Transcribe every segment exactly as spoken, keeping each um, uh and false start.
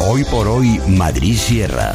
Hoy por hoy, Madrid Sierra.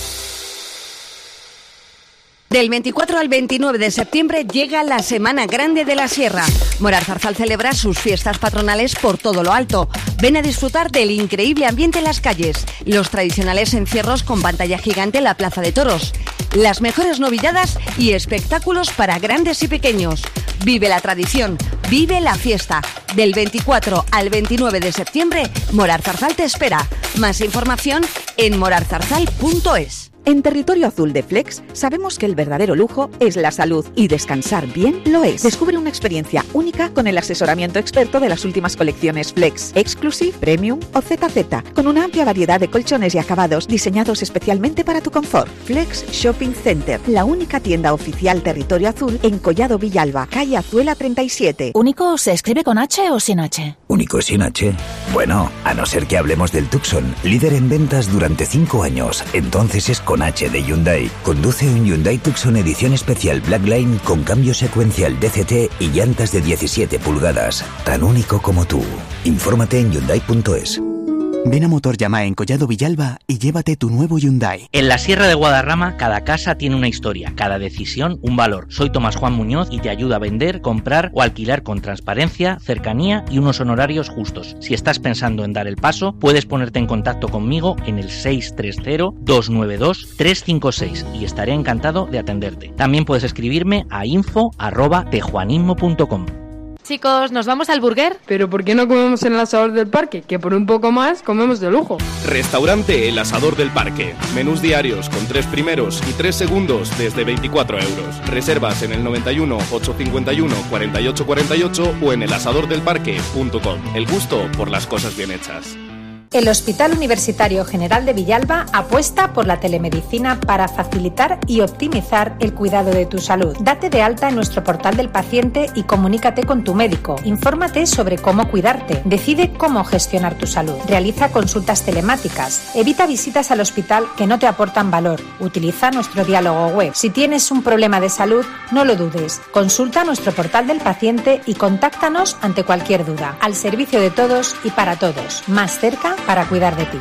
Del veinticuatro al veintinueve de septiembre llega la Semana Grande de la Sierra. Morar Zarzal celebra sus fiestas patronales por todo lo alto. Ven a disfrutar del increíble ambiente en las calles, los tradicionales encierros con pantalla gigante en la Plaza de Toros, las mejores novilladas y espectáculos para grandes y pequeños. Vive la tradición, vive la fiesta. Del veinticuatro al veintinueve de septiembre, Morar Zarzal te espera. Más información en morar zarzal punto es. En Territorio Azul de Flex sabemos que el verdadero lujo es la salud y descansar bien lo es. Descubre una experiencia única con el asesoramiento experto de las últimas colecciones Flex, Exclusive, Premium o Z Z, con una amplia variedad de colchones y acabados diseñados especialmente para tu confort. Flex Shopping Center, la única tienda oficial Territorio Azul en Collado Villalba, calle Azuela treinta y siete. ¿Único se escribe con H o sin H? ¿Único sin H? Bueno, a no ser que hablemos del Tucson, líder en ventas durante cinco años. Entonces es con H de Hyundai. Conduce un Hyundai Tucson edición especial Blackline con cambio secuencial D C T y llantas de diecisiete pulgadas. Tan único como tú. Infórmate en hyundai punto es. Ven a Motor Yamaha en Collado Villalba y llévate tu nuevo Hyundai. En la Sierra de Guadarrama, cada casa tiene una historia, cada decisión un valor. Soy Tomás Juan Muñoz y te ayudo a vender, comprar o alquilar con transparencia, cercanía y unos honorarios justos. Si estás pensando en dar el paso, puedes ponerte en contacto conmigo en el seis tres cero, dos nueve dos, tres cinco seis y estaré encantado de atenderte. También puedes escribirme a info arroba tejuanismo punto com. Chicos, ¿nos vamos al burger? ¿Pero por qué no comemos en el asador del parque? Que por un poco más comemos de lujo. Restaurante El Asador del Parque. Menús diarios con tres primeros y tres segundos desde veinticuatro euros. Reservas en el noventa y uno, ochocientos cincuenta y uno, cuarenta y ocho cuarenta y ocho o en el asador del parque punto com. El gusto por las cosas bien hechas. El Hospital Universitario General de Villalba apuesta por la telemedicina para facilitar y optimizar el cuidado de tu salud. Date de alta en nuestro portal del paciente y comunícate con tu médico. Infórmate sobre cómo cuidarte. Decide cómo gestionar tu salud. Realiza consultas telemáticas. Evita visitas al hospital que no te aportan valor. Utiliza nuestro diálogo web. Si tienes un problema de salud, no lo dudes. Consulta nuestro portal del paciente y contáctanos ante cualquier duda. Al servicio de todos y para todos. Más cerca para cuidar de ti.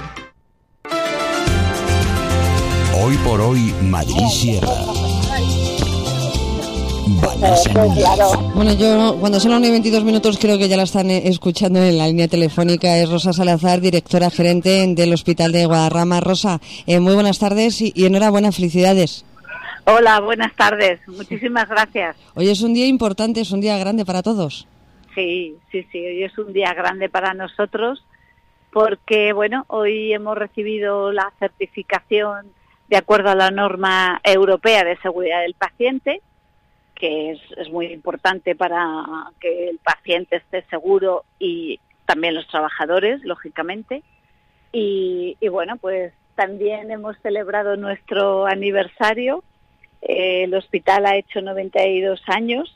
Hoy por hoy, Madrid Sierra. Vanessa Núñez. Bueno, yo cuando son las nueve y veintidós minutos creo que ya la están escuchando en la línea telefónica. Es Rosa Salazar, directora gerente del Hospital de Guadarrama. Rosa, eh, muy buenas tardes y, y enhorabuena, felicidades. Hola, buenas tardes. Muchísimas gracias. Hoy es un día importante, es un día grande para todos. Sí, sí, sí, hoy es un día grande para nosotros. Porque, bueno, hoy hemos recibido la certificación de acuerdo a la norma europea de seguridad del paciente, que es, es muy importante para que el paciente esté seguro y también los trabajadores, lógicamente. Y, y bueno, pues también hemos celebrado nuestro aniversario. Eh, el hospital ha hecho noventa y dos años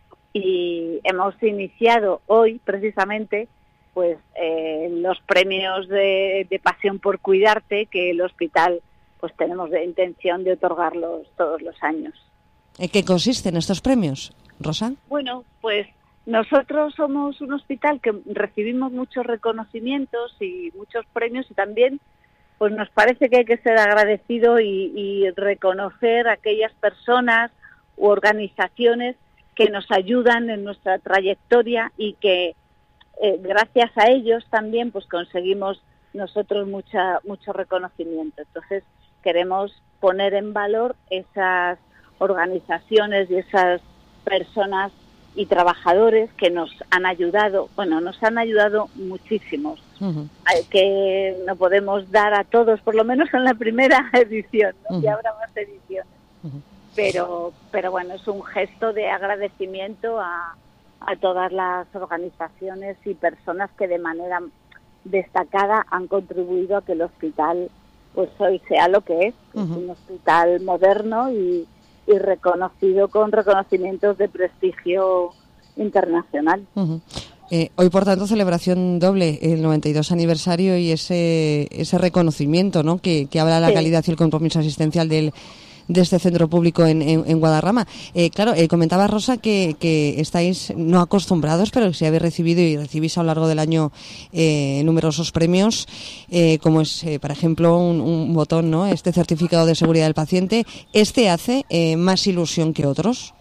y hemos iniciado hoy, precisamente, pues eh, los premios de, de Pasión por Cuidarte, que el hospital pues tenemos de intención de otorgarlos todos los años. ¿En qué consisten estos premios, Rosa? Bueno, pues nosotros somos un hospital que recibimos muchos reconocimientos y muchos premios y también pues nos parece que hay que ser agradecido y, y reconocer a aquellas personas u organizaciones que nos ayudan en nuestra trayectoria y que Eh, gracias a ellos también pues conseguimos nosotros mucha mucho reconocimiento. Entonces queremos poner en valor esas organizaciones y esas personas y trabajadores que nos han ayudado, bueno, nos han ayudado muchísimos, uh-huh. que no podemos dar a todos, por lo menos en la primera edición, ¿no? Uh-huh. Ya habrá más ediciones, uh-huh. pero pero bueno, es un gesto de agradecimiento a a todas las organizaciones y personas que de manera destacada han contribuido a que el hospital pues hoy sea lo que es, uh-huh. es un hospital moderno y, y reconocido con reconocimientos de prestigio internacional. Uh-huh. Eh, hoy, por tanto, celebración doble, el noventa y dos aniversario y ese ese reconocimiento, ¿no? que, que habla de la sí. calidad y el compromiso asistencial del de este centro público en, en, en Guadarrama. Eh, claro, eh, comentaba Rosa que, que estáis no acostumbrados, pero que si habéis recibido y recibís a lo largo del año eh, numerosos premios, eh, como es, eh, por ejemplo, un, un botón, ¿no? Este certificado de seguridad del paciente. ¿Este hace eh, más ilusión que otros?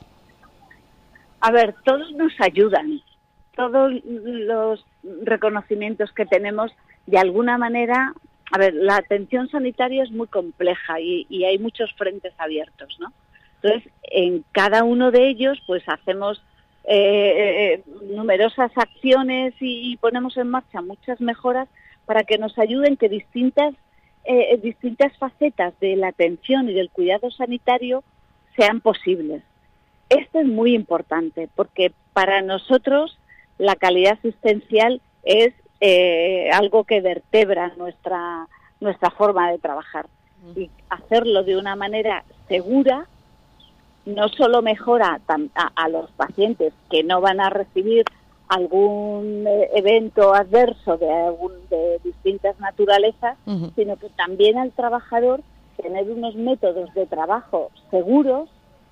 A ver, todos nos ayudan. Todos los reconocimientos que tenemos, de alguna manera, a ver, la atención sanitaria es muy compleja y, y hay muchos frentes abiertos, ¿no? Entonces, en cada uno de ellos, pues hacemos eh, eh, numerosas acciones y, y ponemos en marcha muchas mejoras para que nos ayuden que distintas eh, distintas facetas de la atención y del cuidado sanitario sean posibles. Esto es muy importante porque para nosotros la calidad asistencial es eh, algo que vertebra nuestra nuestra forma de trabajar. Y hacerlo de una manera segura no solo mejora a, a los pacientes que no van a recibir algún eh, evento adverso de, algún, de distintas naturalezas, uh-huh. sino que también al trabajador tener unos métodos de trabajo seguros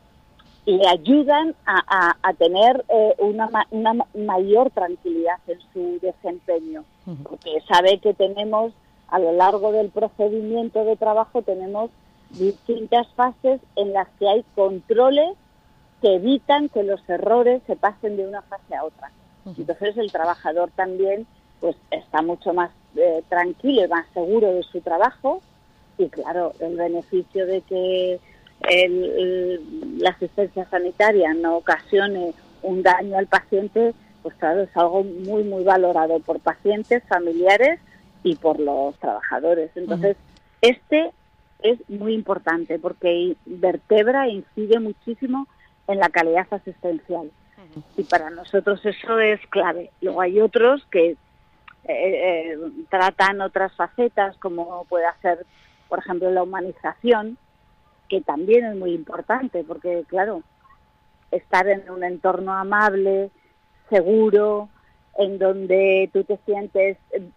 le ayudan a, a, a tener eh, una, una mayor tranquilidad en su desempeño, uh-huh. porque sabe que tenemos, a lo largo del procedimiento de trabajo, tenemos distintas fases en las que hay controles que evitan que los errores se pasen de una fase a otra. Uh-huh. Entonces el trabajador también pues está mucho más eh, tranquilo y más seguro de su trabajo, y claro, el beneficio de que El, el, la asistencia sanitaria no ocasione un daño al paciente, pues claro, es algo muy, muy valorado por pacientes, familiares y por los trabajadores. Entonces, uh-huh. este es muy importante porque vertebra e incide muchísimo en la calidad asistencial. Uh-huh. Y para nosotros eso es clave. Luego hay otros que eh, eh, tratan otras facetas, como puede ser, por ejemplo, la humanización, que también es muy importante, porque, claro, estar en un entorno amable, seguro, en donde tú te sientes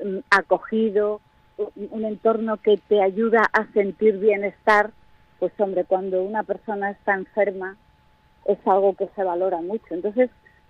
acogido, un entorno que te ayuda a sentir bienestar, pues, hombre, cuando una persona está enferma es algo que se valora mucho. Entonces,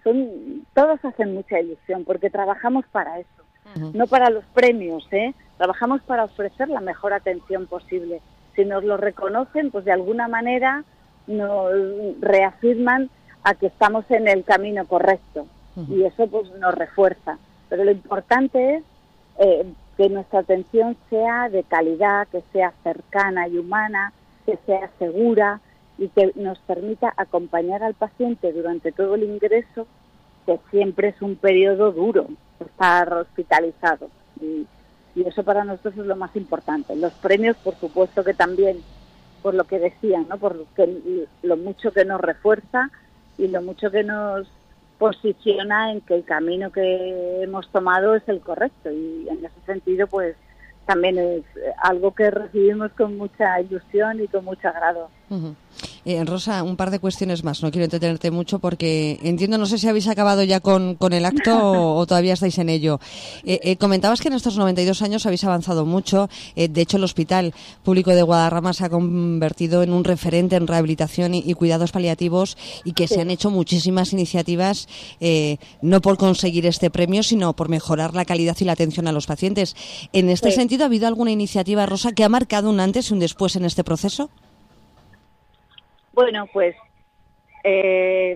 son todos hacen mucha ilusión, porque trabajamos para eso, uh-huh. no para los premios, ¿eh? Trabajamos para ofrecer la mejor atención posible. Si nos lo reconocen, pues de alguna manera nos reafirman a que estamos en el camino correcto, uh-huh. y eso pues nos refuerza. Pero lo importante es eh, que nuestra atención sea de calidad, que sea cercana y humana, que sea segura y que nos permita acompañar al paciente durante todo el ingreso, que siempre es un periodo duro estar hospitalizado. Y, Y eso para nosotros es lo más importante. Los premios, por supuesto que también, por lo que decían, ¿no? Por que, lo mucho que nos refuerza y lo mucho que nos posiciona en que el camino que hemos tomado es el correcto. Y en ese sentido, pues también es algo que recibimos con mucha ilusión y con mucho agrado. Uh-huh. Eh, Rosa, un par de cuestiones más. No quiero entretenerte mucho porque entiendo, no sé si habéis acabado ya con, con el acto o, o todavía estáis en ello. Eh, eh, comentabas que en estos noventa y dos años habéis avanzado mucho. Eh, de hecho, el Hospital Público de Guadarrama se ha convertido en un referente en rehabilitación y, y cuidados paliativos, y que sí. se han hecho muchísimas iniciativas, eh, no por conseguir este premio, sino por mejorar la calidad y la atención a los pacientes. En este sí. sentido, ¿ha habido alguna iniciativa, Rosa, que ha marcado un antes y un después en este proceso? Bueno, pues eh,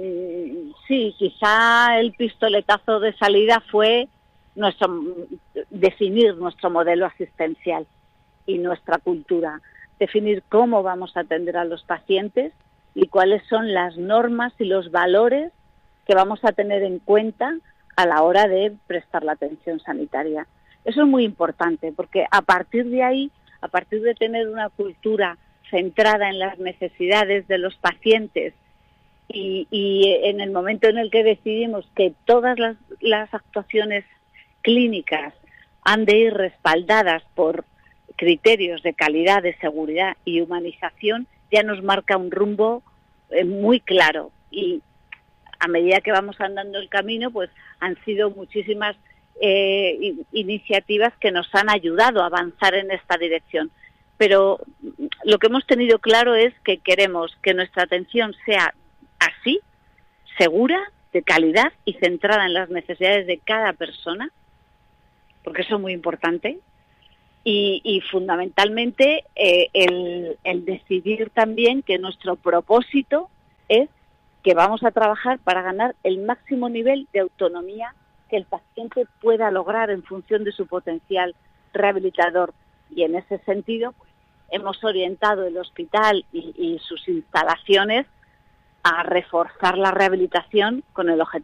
sí, quizá el pistoletazo de salida fue nuestro definir nuestro modelo asistencial y nuestra cultura, definir cómo vamos a atender a los pacientes y cuáles son las normas y los valores que vamos a tener en cuenta a la hora de prestar la atención sanitaria. Eso es muy importante, porque a partir de ahí, a partir de tener una cultura centrada en las necesidades de los pacientes y, y en el momento en el que decidimos que todas las, las actuaciones clínicas han de ir respaldadas por criterios de calidad, de seguridad y humanización, ya nos marca un rumbo eh, muy claro. Y a medida que vamos andando el camino, pues han sido muchísimas eh, iniciativas que nos han ayudado a avanzar en esta dirección. pero lo que hemos tenido claro es que queremos que nuestra atención sea así, segura, de calidad y centrada en las necesidades de cada persona, porque eso es muy importante, y, y fundamentalmente eh, el, el decidir también que nuestro propósito es que vamos a trabajar para ganar el máximo nivel de autonomía que el paciente pueda lograr en función de su potencial rehabilitador. Y en ese sentido, pues, hemos orientado el hospital y, y sus instalaciones a reforzar la rehabilitación con el objetivo